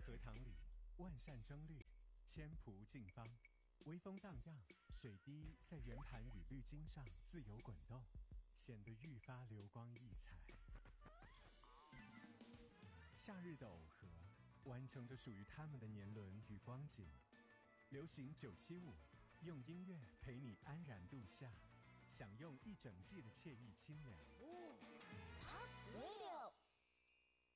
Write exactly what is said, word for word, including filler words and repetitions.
荷塘里，万扇争绿，千蒲竞芳，微风荡漾，水滴在圆盘与绿茎上自由滚动，显得愈发流光溢彩。夏日的耦合，完成着属于他们的年轮与光景。流行九七五，用音乐陪你安然度夏，享用一整季的惬意清凉。